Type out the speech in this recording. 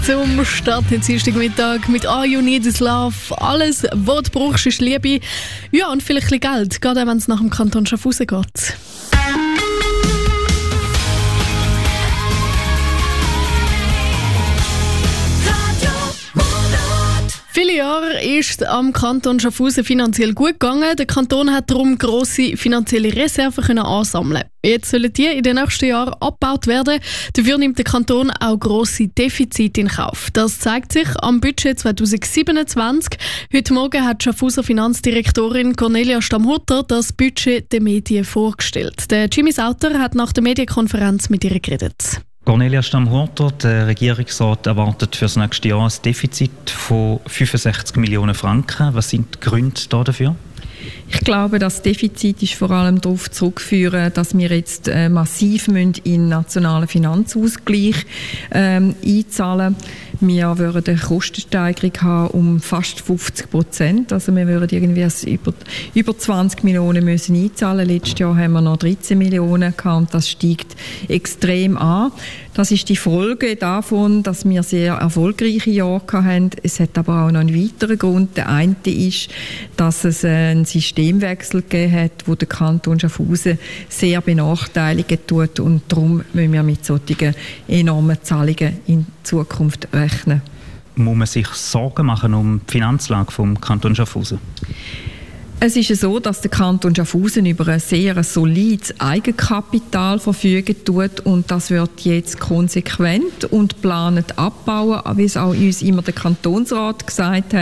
Zum Start den Dienstagmittag mit «All You Need Is Love». Alles, was du brauchst, ist Liebe. Ja, und vielleicht ein bisschen Geld, gerade wenn es nach dem Kanton Schaffhausen geht. Viele Jahre ist am Kanton Schaffhausen finanziell gut gegangen. Der Kanton hat darum grosse finanzielle Reserven ansammeln. Jetzt sollen die in den nächsten Jahren abgebaut werden. Dafür nimmt der Kanton auch grosse Defizite in Kauf. Das zeigt sich am Budget 2027. Heute Morgen hat die Schaffhauser Finanzdirektorin Cornelia Stammhutter das Budget den Medien vorgestellt. Der Jimmy Sauter hat nach der Medienkonferenz mit ihr geredet. Cornelia Stammhutter, der Regierungsrat erwartet für das nächste Jahr ein Defizit von 65 Millionen Franken. Was sind die Gründe dafür? Ich glaube, das Defizit ist vor allem darauf zurückzuführen, dass wir jetzt massiv in den nationalen Finanzausgleich einzahlen müssen. Wir würden eine Kostensteigerung haben um fast 50%. Also wir würden irgendwie über 20 Millionen müssen einzahlen. Letztes Jahr haben wir noch 13 Millionen gehabt und das steigt extrem an. Das ist die Folge davon, dass wir sehr erfolgreiche Jahre hatten. Es hat aber auch noch einen weiteren Grund. Der eine ist, dass es einen Systemwechsel gegeben hat, wo der Kanton Schaffhausen sehr benachteiligt tut und darum müssen wir mit solchen enormen Zahlungen in Zukunft rechnen. Muss man sich Sorgen machen um die Finanzlage vom Kanton Schaffhausen? Es ist so, dass der Kanton Schaffhausen über ein sehr solides Eigenkapital verfügen tut und das wird jetzt konsequent und planend abbauen, wie es auch uns immer der Kantonsrat gesagt hat.